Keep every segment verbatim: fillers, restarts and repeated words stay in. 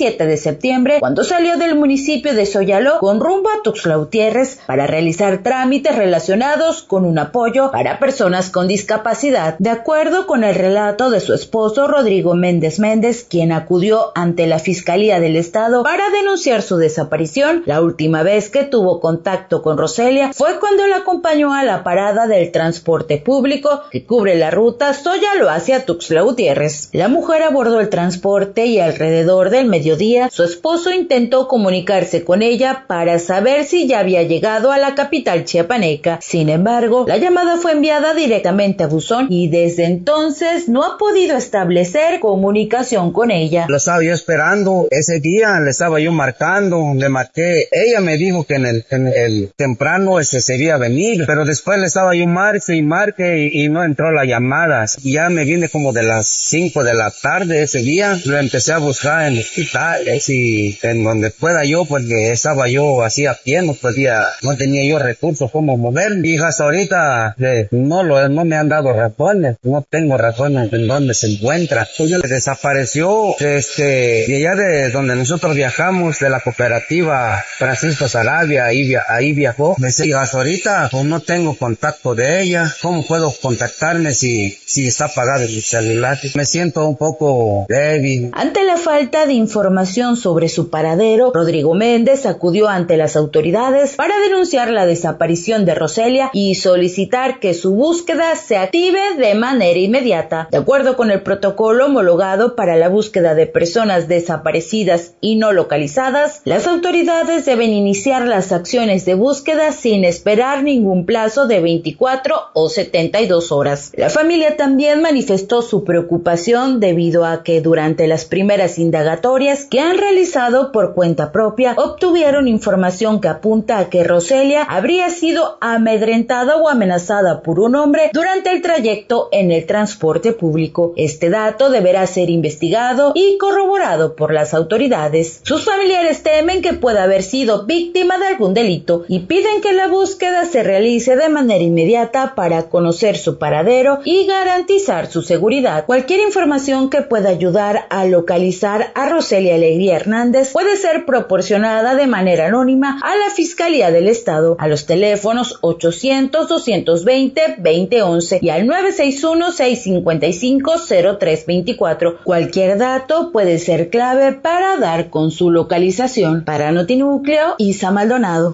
siete de septiembre, cuando salió del municipio de Soyaló con rumbo a Tuxtla Gutiérrez para realizar trámites relacionados con un apoyo para personas con discapacidad. De acuerdo con el relato de su esposo Rodrigo Méndez Méndez, quien acudió ante la Fiscalía del Estado para denunciar su desaparición, la última vez que tuvo contacto con Roselia fue cuando la acompañó a la parada del transporte público que cubre la ruta Soyaló hacia Tuxtla Gutiérrez. La mujer abordó el transporte y alrededor del mediodía su esposo intentó comunicarse con ella para saber si ya había llegado a la capital chiapaneca. Sin embargo, la llamada fue enviada directamente a buzón y desde entonces no ha podido establecer comunicación con ella. Lo estaba yo esperando, ese día le estaba yo marcando, le marqué, ella me dijo que en el, en el temprano ese sería venir, pero después le estaba yo marque y marque y, y no entró la llamada. Y ya me vine como de las cinco de la tarde ese día, lo empecé a buscar en hospitales y en donde pueda yo, porque estaba yo así a pie, no podía, no tenía yo recursos como mover, y hasta ahorita eh, no lo, no me han dado razones, no tengo razones en dónde se encuentra. Pues desapareció, este, de allá de donde nosotros viajamos, de la cooperativa Francisco Sarabia, ahí, via, ahí viajó, y hasta ahorita pues, no tengo contacto de ella. ¿Cómo puedo contactarme si, si está apagado el celular? Me siento un poco débil. Ante la falta de información sobre su paradero, Rodrigo Méndez acudió ante las autoridades para denunciar la desaparición de Roselia y solicitar que su búsqueda se active de manera inmediata. De acuerdo con el protocolo homologado para la búsqueda de personas desaparecidas y no localizadas, las autoridades deben iniciar las acciones de búsqueda sin esperar ningún plazo de veinticuatro o setenta y dos horas. La familia también manifestó su preocupación debido a que durante las primeras indagatorias que han realizado por cuenta propia obtuvieron información que apunta a que Roselia habría sido amedrentada o amenazada por un hombre durante el trayecto en el transporte público. Este dato deberá ser investigado y corroborado por las autoridades. Sus familiares temen que pueda haber sido víctima de algún delito y piden que la búsqueda se realice de manera inmediata para conocer su paradero y garantizar su seguridad. Cualquier información que pueda ayudar a localizar a Roselia Alegría Hernández puede ser proporcionada de manera anónima a la Fiscalía del Estado a los teléfonos ochocientos, doscientos veinte, veinte once y al nueve seis uno, seis cinco cinco, cero tres veinticuatro. Cualquier dato puede ser clave para dar con su localización. Para Notinúcleo, Isa Maldonado.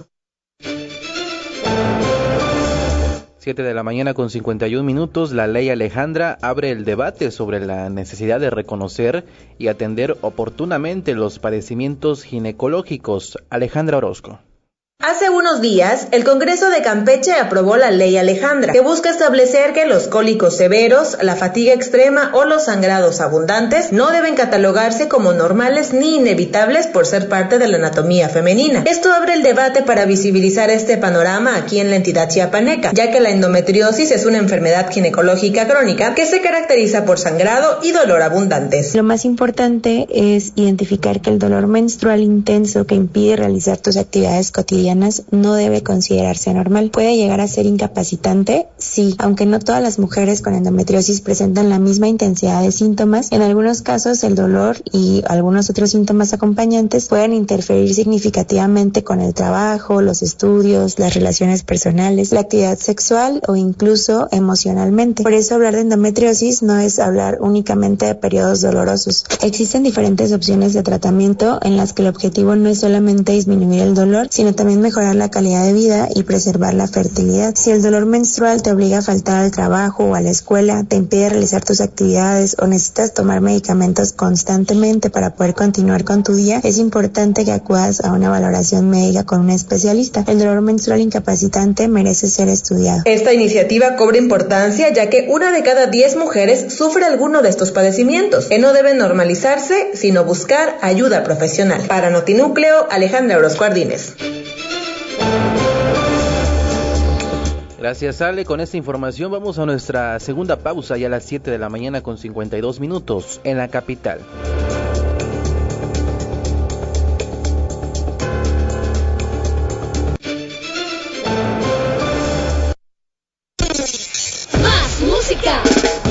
siete de la mañana con cincuenta y un minutos, la ley Alejandra abre el debate sobre la necesidad de reconocer y atender oportunamente los padecimientos ginecológicos. Alejandra Orozco. Hace unos días, el Congreso de Campeche aprobó la Ley Alejandra, que busca establecer que los cólicos severos, la fatiga extrema o los sangrados abundantes no deben catalogarse como normales ni inevitables por ser parte de la anatomía femenina. Esto abre el debate para visibilizar este panorama aquí en la entidad chiapaneca, ya que la endometriosis es una enfermedad ginecológica crónica que se caracteriza por sangrado y dolor abundantes. Lo más importante es identificar que el dolor menstrual intenso que impide realizar tus actividades cotidianas no debe considerarse normal. ¿Puede llegar a ser incapacitante? Sí, aunque no todas las mujeres con endometriosis presentan la misma intensidad de síntomas, en algunos casos el dolor y algunos otros síntomas acompañantes pueden interferir significativamente con el trabajo, los estudios, las relaciones personales, la actividad sexual o incluso emocionalmente. Por eso hablar de endometriosis no es hablar únicamente de periodos dolorosos. Existen diferentes opciones de tratamiento en las que el objetivo no es solamente disminuir el dolor, sino también mejorar la calidad de vida y preservar la fertilidad. Si el dolor menstrual te obliga a faltar al trabajo o a la escuela, te impide realizar tus actividades o necesitas tomar medicamentos constantemente para poder continuar con tu día, es importante que acudas a una valoración médica con un especialista. El dolor menstrual incapacitante merece ser estudiado. Esta iniciativa cobra importancia ya que una de cada diez mujeres sufre alguno de estos padecimientos, que no deben normalizarse, sino buscar ayuda profesional. Para Notinúcleo, Alejandra Orozco Ardínez. Gracias, Ale. Con esta información vamos a nuestra segunda pausa ya a las siete de la mañana con cincuenta y dos minutos en la capital.